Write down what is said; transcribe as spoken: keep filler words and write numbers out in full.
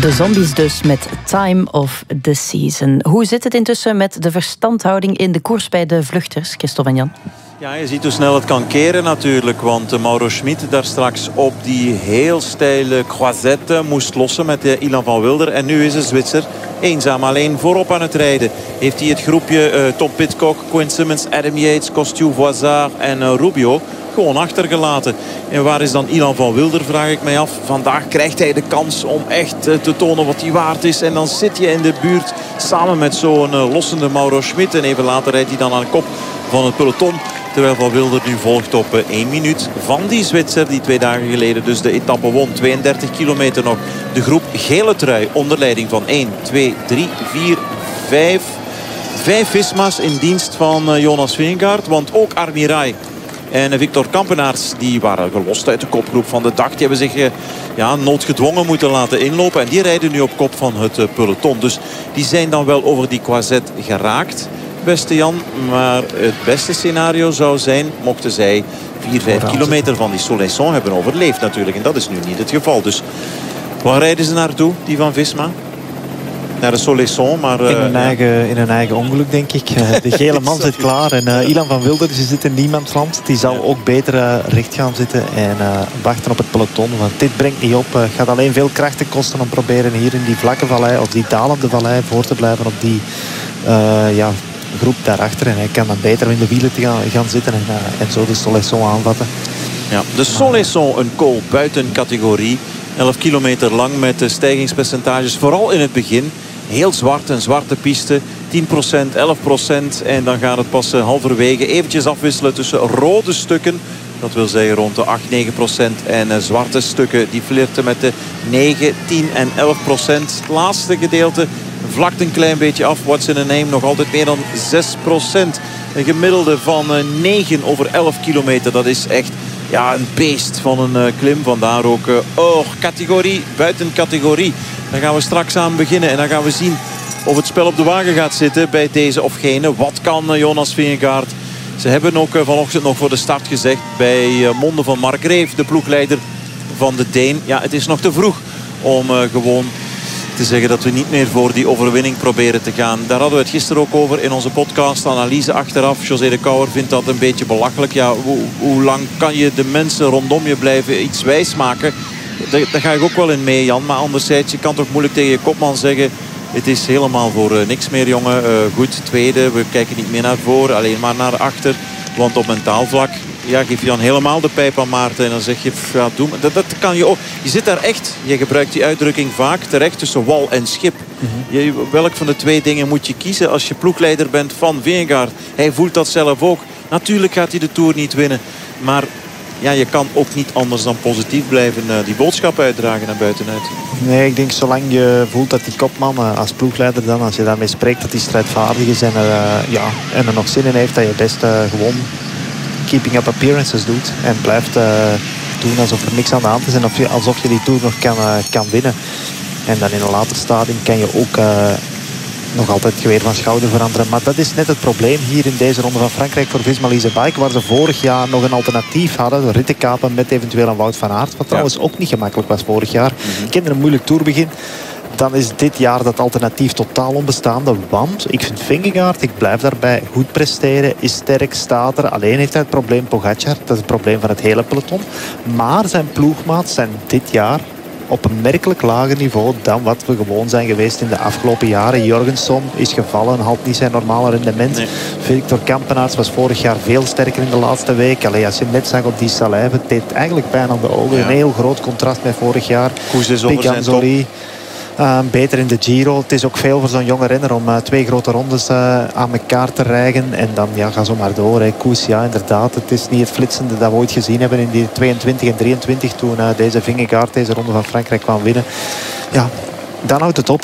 De Zombies dus met Time of the Season. Hoe zit het intussen met de verstandhouding in de koers bij de vluchters, Christophe en Jan? Ja, je ziet hoe snel het kan keren natuurlijk. Want Mauro Schmid daar straks op die heel steile croisette moest lossen met de Ilan van Wilder. En nu is de Zwitser eenzaam alleen voorop aan het rijden. Heeft hij het groepje uh, Tom Pidcock, Quinn Simmons, Adam Yates, Costiu Voisard en uh, Rubio gewoon achtergelaten. En waar is dan Ilan van Wilder, vraag ik mij af. Vandaag krijgt hij de kans om echt uh, te tonen wat hij waard is. En dan zit je in de buurt samen met zo'n uh, lossende Mauro Schmid. En even later rijdt hij dan aan kop van het peloton. Terwijl Van Wilder nu volgt op één minuut van die Zwitser die twee dagen geleden dus de etappe won. tweeëndertig kilometer nog. De groep gele trui onder leiding van één, twee, drie, vier, vijf. Vijf Visma's in dienst van Jonas Vingegaard. Want ook Armirai en Victor Kampenaerts die waren gelost uit de kopgroep van de dag. Die hebben zich ja, noodgedwongen moeten laten inlopen. En die rijden nu op kop van het peloton. Dus die zijn dan wel over die croisette geraakt, beste Jan. Maar het beste scenario zou zijn mochten zij vier, vijf kilometer van die Soleilson hebben overleefd natuurlijk. En dat is nu niet het geval. Dus waar rijden ze naartoe, die van Visma? Naar de Soleilson, maar uh, in, hun ja. eigen, in hun eigen ongeluk, denk ik. De gele man zit klaar. En uh, Ilan van Wilder die zit in niemandsland. Die zal ja. ook beter uh, recht gaan zitten en uh, wachten op het peloton. Want dit brengt niet op. Het uh, gaat alleen veel krachten kosten om proberen hier in die vlakke vallei of die dalende vallei voor te blijven op die uh, ja, groep daarachter. En hij kan dan beter in de wielen te gaan, gaan zitten en, uh, en zo de Soleilson aanvatten. Ja, de Soleilson, een kool buiten categorie. elf kilometer lang met de stijgingspercentages. Vooral in het begin. Heel zwart, een zwarte piste. tien procent, elf procent. En dan gaat het pas halverwege eventjes afwisselen tussen rode stukken. Dat wil zeggen rond de acht, negen procent. En uh, zwarte stukken die flirten met de negen, tien en elf procent. Het laatste gedeelte vlakt een klein beetje af. What's in a name nog altijd meer dan zes procent. Een gemiddelde van uh, negen over elf kilometer. Dat is echt ja, een beest van een uh, klim. Vandaar ook uh, oh, categorie, buiten categorie. Daar gaan we straks aan beginnen. En dan gaan we zien of het spel op de wagen gaat zitten bij deze of gene. Wat kan uh, Jonas Vingegaard? Ze hebben ook uh, vanochtend nog voor de start gezegd bij uh, monden van Mark Reef, de ploegleider van de Deen. Ja, het is nog te vroeg om uh, gewoon te zeggen dat we niet meer voor die overwinning proberen te gaan. Daar hadden we het gisteren ook over in onze podcast. Analyse achteraf. José de Kouwer vindt dat een beetje belachelijk. Ja, hoe, hoe lang kan je de mensen rondom je blijven iets wijsmaken? Daar, daar ga ik ook wel in mee, Jan. Maar anderzijds, je kan toch moeilijk tegen je kopman zeggen: het is helemaal voor uh, niks meer, jongen. Uh, goed, tweede. We kijken niet meer naar voren, alleen maar naar achter. Want op mentaal vlak, ja, geef je dan helemaal de pijp aan Maarten. En dan zeg je, pff, ja, doe maar. Dat, dat kan je ook. Je zit daar echt, je gebruikt die uitdrukking vaak, terecht tussen wal en schip. Mm-hmm. Je, welk van de twee dingen moet je kiezen als je ploegleider bent van Vingegaard? Hij voelt dat zelf ook. Natuurlijk gaat hij de Tour niet winnen. Maar ja, je kan ook niet anders dan positief blijven uh, die boodschap uitdragen naar buitenuit. Nee, ik denk zolang je voelt dat die kopman uh, als ploegleider dan, als je daarmee spreekt, dat hij strijdvaardig is en er, uh, ja, en er nog zin in heeft, dat je best uh, gewoon keeping up appearances doet. En blijft uh, doen alsof er niks aan de hand is en of je, alsof je die Tour nog kan, uh, kan winnen. En dan in een later stadium kan je ook uh, nog altijd het geweer van schouder veranderen. Maar dat is net het probleem hier in deze ronde van Frankrijk voor Visma Lease Bike. Waar ze vorig jaar nog een alternatief hadden. Rittenkapen met eventueel een Wout van Aert. Wat trouwens ja. ook niet gemakkelijk was vorig jaar. Mm-hmm. Kinderen een moeilijk tourbegin. Dan is dit jaar dat alternatief totaal onbestaande. Want ik vind Vingegaard, ik blijf daarbij, goed presteren. Is sterk, staat er. Alleen heeft hij het probleem Pogacar. Dat is het probleem van het hele peloton. Maar zijn ploegmaats zijn dit jaar op een merkelijk lager niveau dan wat we gewoon zijn geweest in de afgelopen jaren. Jorgensen is gevallen, had niet zijn normale rendement. Nee. Victor Kampenaerts was vorig jaar veel sterker in de laatste week. Allee, als je net zag op die Salijve, het deed eigenlijk pijn aan de ogen. Ja. Een heel groot contrast met vorig jaar. Koes is over zijn top. Uh, beter in de Giro. Het is ook veel voor zo'n jonge renner om uh, twee grote rondes uh, aan elkaar te rijgen. En dan ja, ga zo maar door. Hè. Koes, ja, inderdaad. Het is niet het flitsende dat we ooit gezien hebben in die tweeëntwintig en drieëntwintig toen uh, deze Vingegaard deze ronde van Frankrijk kwam winnen. Ja, dan houdt het op.